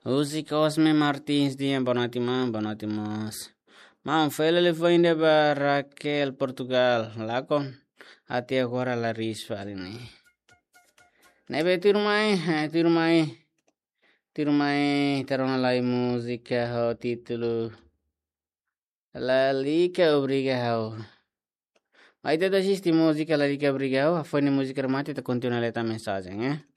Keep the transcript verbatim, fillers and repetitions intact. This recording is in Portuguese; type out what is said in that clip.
Música Osme Martins, dia, boa noite, mãe, boa noite, moça. Mãe, foi ele foi ainda para Raquel, Portugal, lá com até agora Larissa, ali, né? Nebe tirumai, tirumai, tirumai, taron lá música, o título, la lica obrigado. Aí te assiste música, la lica obrigado, foi na música remate, te continua a ler a mensagem, eh?